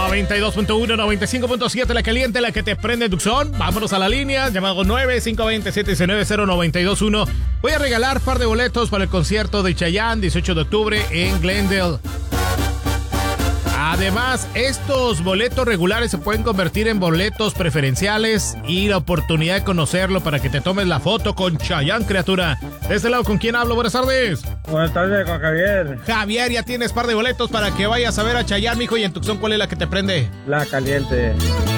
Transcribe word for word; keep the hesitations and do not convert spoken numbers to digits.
noventa y dos punto uno, noventa y cinco punto siete, la caliente, la que te prende Tucson. Vámonos a la línea, llamado nueve cinco dos cero, siete nueve cero, nueve dos uno. Voy a regalar par de boletos para el concierto de Chayanne, dieciocho de octubre en Glendale. Además, estos boletos regulares se pueden convertir en boletos preferenciales y la oportunidad de conocerlo para que te tomes la foto con Chayanne, criatura. De este lado, ¿con quién hablo? Buenas tardes. Buenas tardes, con Javier. Javier, ya tienes par de boletos para que vayas a ver a Chayanne, mijo. Y en Tucson, ¿cuál es la que te prende? La caliente.